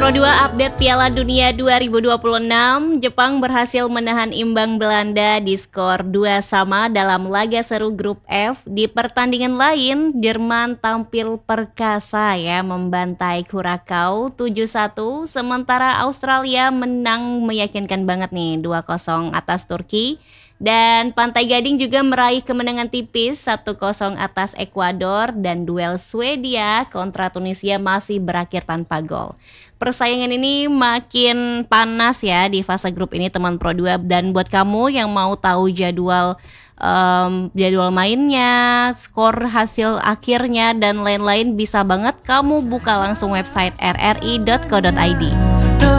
Pro 2 update Piala Dunia 2026, Jepang berhasil menahan imbang Belanda di skor 2-2 dalam laga seru grup F. Di pertandingan lain, Jerman tampil perkasa membantai Curacao 7-1, sementara Australia menang meyakinkan banget nih 2-0 atas Turki. Dan Pantai Gading juga meraih kemenangan tipis 1-0 atas Ekuador, dan duel Swedia kontra Tunisia masih berakhir tanpa gol. Persaingan ini makin panas di fase grup ini teman Pro 2, dan buat kamu yang mau tahu jadwal mainnya, skor hasil akhirnya dan lain-lain, bisa banget kamu buka langsung website rri.co.id.